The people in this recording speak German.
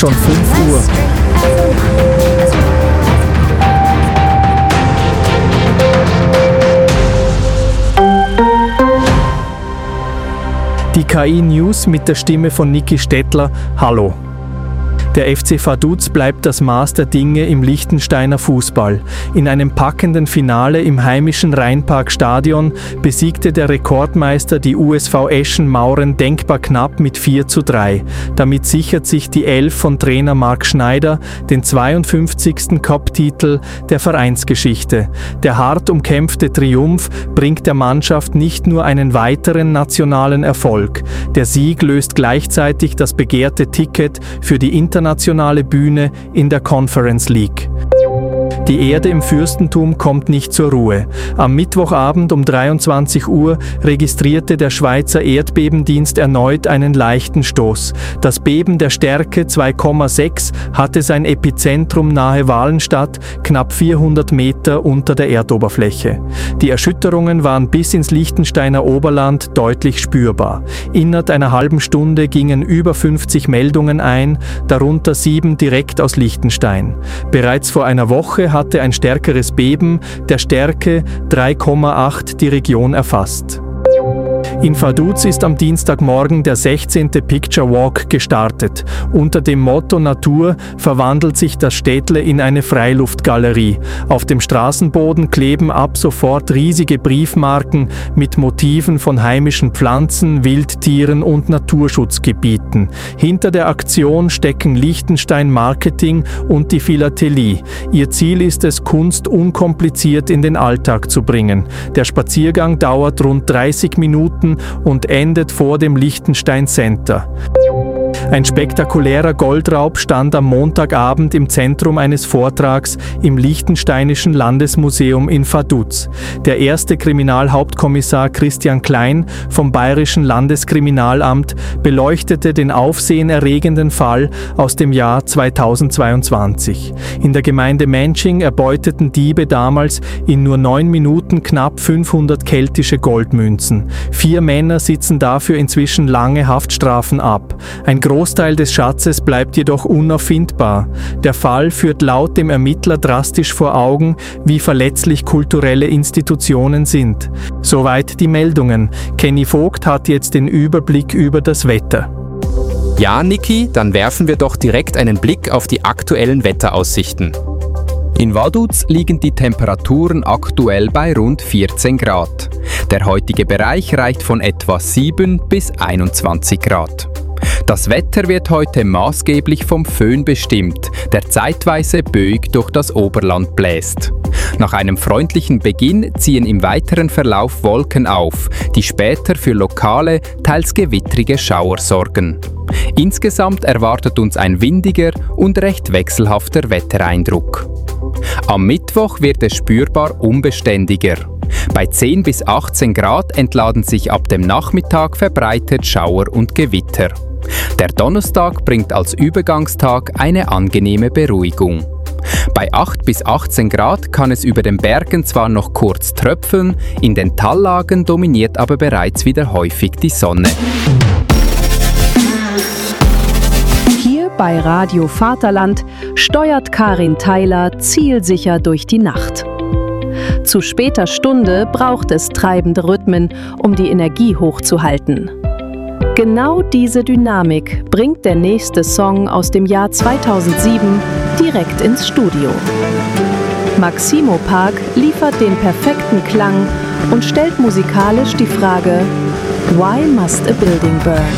schon 5 Uhr. Die KI News mit der Stimme von Niki Stettler. Hallo. Der FC Vaduz bleibt das Maß der Dinge im Liechtensteiner Fußball. In einem packenden Finale im heimischen Rheinparkstadion besiegte der Rekordmeister die USV Eschen-Mauren denkbar knapp mit 4:3. Damit sichert sich die Elf von Trainer Marc Schneider den 52. Cup-Titel der Vereinsgeschichte. Der hart umkämpfte Triumph bringt der Mannschaft nicht nur einen weiteren nationalen Erfolg. Der Sieg löst gleichzeitig das begehrte Ticket für die internationale Bühne in der Conference League. Die Erde im Fürstentum kommt nicht zur Ruhe. Am Mittwochabend um 23 Uhr registrierte der Schweizer Erdbebendienst erneut einen leichten Stoß. Das Beben der Stärke 2,6 hatte sein Epizentrum nahe Walenstadt, knapp 400 Meter unter der Erdoberfläche. Die Erschütterungen waren bis ins Liechtensteiner Oberland deutlich spürbar. Innerhalb einer halben Stunde gingen über 50 Meldungen ein, darunter 7 direkt aus Liechtenstein. Bereits vor einer Woche hatte ein stärkeres Beben der Stärke 3,8 die Region erfasst. In Vaduz ist am Dienstagmorgen der 16. Picture Walk gestartet. Unter dem Motto Natur verwandelt sich das Städtle in eine Freiluftgalerie. Auf dem Straßenboden kleben ab sofort riesige Briefmarken mit Motiven von heimischen Pflanzen, Wildtieren und Naturschutzgebieten. Hinter der Aktion stecken Liechtenstein Marketing und die Philatelie. Ihr Ziel ist es, Kunst unkompliziert in den Alltag zu bringen. Der Spaziergang dauert rund 30 Minuten und endet vor dem Liechtenstein Center. Ein spektakulärer Goldraub stand am Montagabend im Zentrum eines Vortrags im Liechtensteinischen Landesmuseum in Vaduz. Der erste Kriminalhauptkommissar Christian Klein vom Bayerischen Landeskriminalamt beleuchtete den aufsehenerregenden Fall aus dem Jahr 2022. In der Gemeinde Menching erbeuteten Diebe damals in nur 9 Minuten knapp 500 keltische Goldmünzen. 4 Männer sitzen dafür inzwischen lange Haftstrafen ab. Ein Großteil des Schatzes bleibt jedoch unauffindbar. Der Fall führt laut dem Ermittler drastisch vor Augen, wie verletzlich kulturelle Institutionen sind. Soweit die Meldungen. Kenny Vogt hat jetzt den Überblick über das Wetter. Ja, Niki, dann werfen wir doch direkt einen Blick auf die aktuellen Wetteraussichten. In Vaduz liegen die Temperaturen aktuell bei rund 14 Grad. Der heutige Bereich reicht von etwa 7 bis 21 Grad. Das Wetter wird heute maßgeblich vom Föhn bestimmt, der zeitweise böig durch das Oberland bläst. Nach einem freundlichen Beginn ziehen im weiteren Verlauf Wolken auf, die später für lokale, teils gewittrige Schauer sorgen. Insgesamt erwartet uns ein windiger und recht wechselhafter Wettereindruck. Am Mittwoch wird es spürbar unbeständiger. Bei 10 bis 18 Grad entladen sich ab dem Nachmittag verbreitet Schauer und Gewitter. Der Donnerstag bringt als Übergangstag eine angenehme Beruhigung. Bei 8 bis 18 Grad kann es über den Bergen zwar noch kurz tröpfeln, in den Tallagen dominiert aber bereits wieder häufig die Sonne. Hier bei Radio Vaterland steuert Karin Theiler zielsicher durch die Nacht. Zu später Stunde braucht es treibende Rhythmen, um die Energie hochzuhalten. Genau diese Dynamik bringt der nächste Song aus dem Jahr 2007 direkt ins Studio. Maximo Park liefert den perfekten Klang und stellt musikalisch die Frage: Why must a building burn?